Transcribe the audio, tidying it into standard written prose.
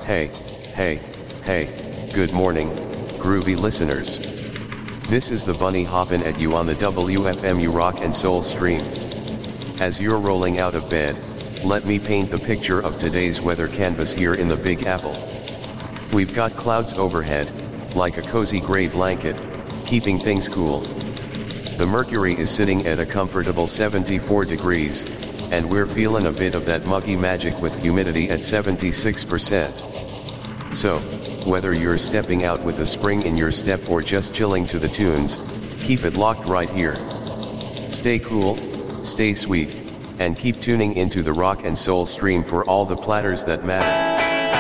Hey, hey, hey, good morning, groovy listeners. This is the Bunny hoppin' at you on the WFMU Rock and Soul stream. As you're rolling out of bed, let me paint the picture of today's weather canvas here in the Big Apple. We've got clouds overhead, like a cozy gray blanket, keeping things cool. The mercury is sitting at a comfortable 74 degrees, and we're feeling a bit of that muggy magic with humidity at 76%. So, whether you're stepping out with a spring in your step or just chilling to the tunes, keep it locked right here. Stay cool, stay sweet, and keep tuning into the Rock and Soul stream for all the platters that matter.